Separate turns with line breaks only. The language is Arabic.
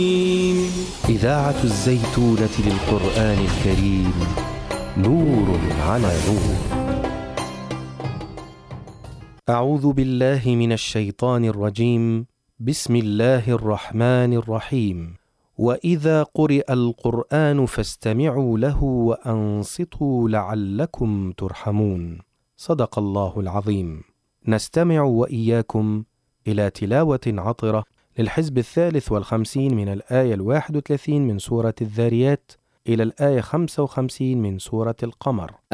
إذاعة الزيتونة للقرآن الكريم، نور على نور. أعوذ بالله من الشيطان الرجيم. بسم الله الرحمن الرحيم. وإذا قرئ القرآن فاستمعوا له وأنصتوا لعلكم ترحمون. صدق الله العظيم. نستمع وإياكم إلى تلاوة عطرة للحزب 53 من الآية 31 من سورة الذاريات إلى الآية 55 من سورة القمر.